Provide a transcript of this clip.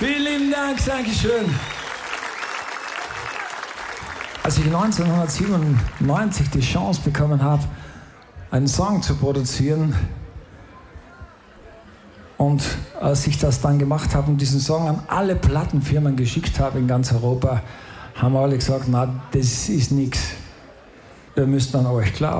Vielen lieben Dank, Dankeschön. Als ich 1997 die Chance bekommen habe, einen Song zu produzieren, und als ich das dann gemacht habe und diesen Song an alle Plattenfirmen geschickt habe in ganz Europa, haben alle gesagt, na, das ist nichts. Wir müssen an euch glauben.